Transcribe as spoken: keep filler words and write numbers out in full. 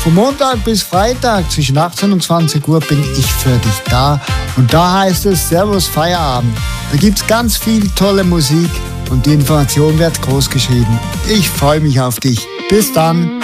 Von Montag bis Freitag zwischen achtzehn und zwanzig Uhr bin ich für dich da. Und da heißt es Servus Feierabend. Da gibt's ganz viel tolle Musik und die Information wird groß geschrieben. Ich freue mich auf dich. Bis dann.